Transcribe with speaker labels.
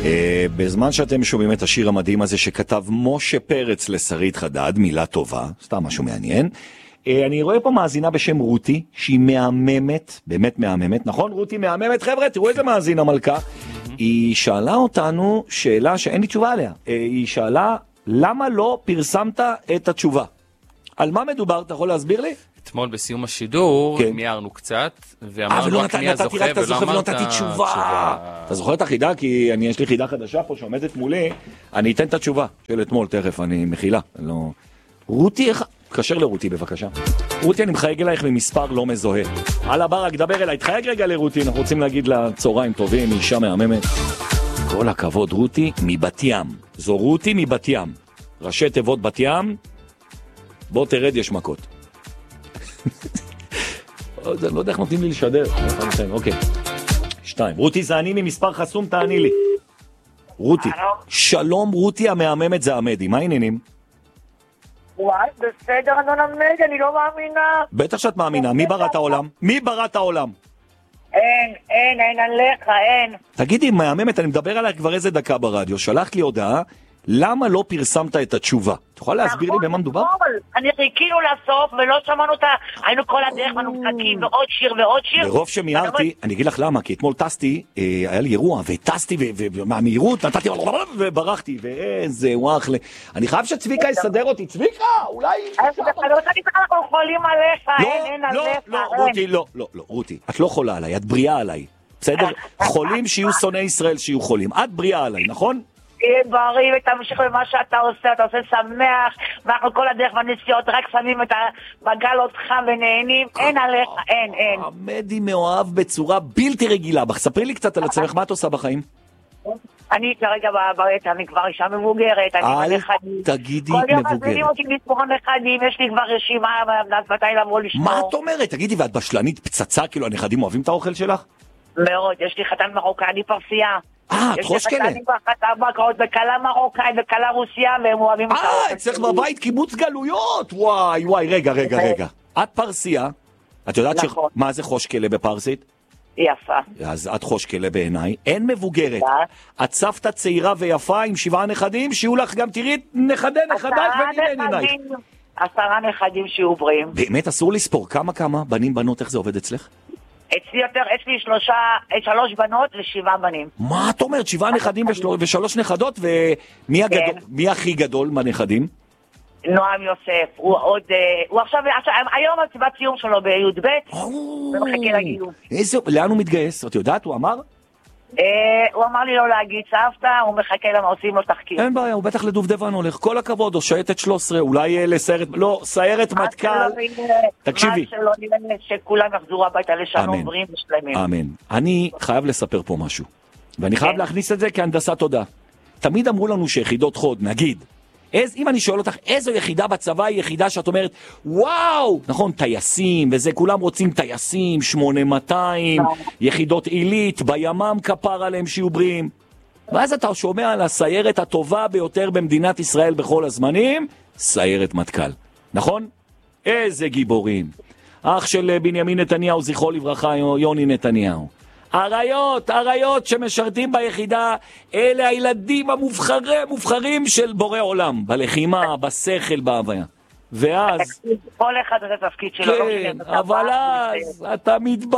Speaker 1: בזמן שאתם שומעים את השיר המדהים הזה שכתב משה פרץ לשרית חדד, מילה טובה, סתם משהו מעניין, אני רואה פה מאזינה בשם רותי, שהיא מהממת, באמת מהממת, נכון רותי מהממת? חבר'ה, תראו איזה מאזינה מלכה. היא שאלה אותנו שאלה שאין לי תשובה עליה. היא שאלה, למה לא פרסמת את התשובה? על מה מדובר? אתה יכול להסביר לי?
Speaker 2: אתמול בסיום השידור מיירנו קצת, ואמרנו רק מי הזוכה, ולא אמרת
Speaker 1: תשובה. אתה זוכר את החידה? כי יש לי חידה חדשה פה שעומדת מולי, אני אתן את התשובה של אתמול, תכף, אני מכילה. רותי, תקשר לרותי בבקשה. רותי, אני מחייג אלייך ממספר לא מזוהה. על הברק, דבר אליי, תחייג רגע לרותי, אנחנו רוצים להגיד לה צהריים טובים, אישה מהממת. כל הכבוד, רותי מבת ים. זו רותי מבת ים. ראשי תיבות בת ים, בוא תרד, יש מכות. לא יודע איך נותנים לי לשדר. אוקיי. 2. רותי, זה אני ממספר חסום, תעני לי. רותי. שלום, רותי המהממת, זה עמדי. מה העניינים?
Speaker 3: וואי, בסדר, אדון עמדי, אני לא מאמינה.
Speaker 1: בטח שאת מאמינה. מי ברא את העולם? מי ברא את העולם?
Speaker 3: אין עליך, אין.
Speaker 1: תגידי, מהממת, אני מדבר עליך כבר איזה דקה ברדיו. שלחת לי הודעה, למה לא פרסמת את התשובה? את יכולה להסביר לי במה מדובר?
Speaker 3: אני חיכינו לסוף ולא שמענו אותה, היינו כל הדרך מנותקים ועוד שיר ועוד שיר.
Speaker 1: ברוב שמיירתי, אני אגיד לך למה, כי אתמול טסתי, היה לי אירוע, וטסתי ומהמהירות נתתי וברחתי, ואיזה וואח, אני חייב שצביקה יסדר אותי. צביקה, אולי...
Speaker 3: אנחנו חולים עליך, אין עליך.
Speaker 1: לא, רותי, את לא חולה עליי, את בריאה עליי, בסדר? חולים שיהיו שונאי ישראל שיהיו חולים, את בריאה עליי, נכון?
Speaker 3: תהיה בריא ותמשיך במה שאתה עושה, אתה עושה שמח, ואנחנו כל הדרך בנסיעות רק שמים את בגל אותך ונהנים, אין עליך, אין.
Speaker 1: עמדי מאוהב בצורה בלתי רגילה. ספרי לי קצת על עצמך, מה את עושה בחיים?
Speaker 3: אני כרגע בבית, אני כבר אישה מבוגרת,
Speaker 1: אל תגידי מבוגרת.
Speaker 3: כל יום מזמינים אותי לספור נכדים, יש לי כבר רשימה, מתי לבוא לשמור.
Speaker 1: מה את אומרת? תגידי, ואת בשלנית פצצה, כאילו הנכדים אוהבים את האוכל שלך?
Speaker 3: מאוד, יש לי חתן מרוקאי פרסייה.
Speaker 1: את חושקלה.
Speaker 3: יש לי חתן בקרות בכלה מרוקאי, בכלה רוסיה, והם אוהבים את האוכל.
Speaker 1: אצלך בבית קיבוץ גלויות. וואי, רגע. את פרסייה, את יודעת מה זה חושקלה בפרסית?
Speaker 3: יפה.
Speaker 1: אז את חושקלה בעיניי, אין מבוגרת. את סבתא צעירה ויפה עם 7 נכדים, שיהיו לך גם תראי נכדי נכדייך ונראה עינייך.
Speaker 3: 10 נכדים שיהיו בריאים.
Speaker 1: באמת אסור לספור כמה בנים בנות, איך זה עובד אצלך?
Speaker 3: אצלי 3 בנות ו7 בנים.
Speaker 1: מה את אומרת? 7 נכדים ו3 נכדות, ומי הכי גדול מהנכדים?
Speaker 3: נועם יוסף, הוא עכשיו, היום הציבת סיום שלו בי"ב, ומחכה לגיום.
Speaker 1: לאן הוא מתגייס? את יודעת, הוא אמר?
Speaker 3: הוא אמר לי לא להגיד סבתא, הוא מחכה למה עושים לו תחקיר.
Speaker 1: אין בעיה, הוא בטח לדובדבן הולך. כל הכבוד, או שייטת 13, אולי לסיירת, לא, סיירת מטכ"ל. תקשיבי.
Speaker 3: שכולם יחזרו הביתה לשלום בריאים ושלמים.
Speaker 1: אמן. אני חייב לספר פה משהו, ואני חייב להכניס את זה כהנדסת תודעה. תמיד אמרו לנו שיחידות חוד, נגיד, אם אני שואל אותך, איזו יחידה בצבא היא יחידה שאת אומרת, וואו, נכון, טייסים, וזה, כולם רוצים טייסים, 8200, יחידות עילית, בימם כפר עליהם שיהיו בריאים. ואז אתה שומע על הסיירת הטובה ביותר במדינת ישראל בכל הזמנים, סיירת מטכ"ל. נכון? איזה גיבורים. אח של בנימין נתניהו, זכרו לברכה, יוני נתניהו. אריות שמשרתים ביחידה, אלה הילדים המובחרים של בורא עולם, בלחימה, בשכל, בהוויה. ואז...
Speaker 3: כל אחד זה תפקיד שלו.
Speaker 1: כן, אבל אז אתה מתבא...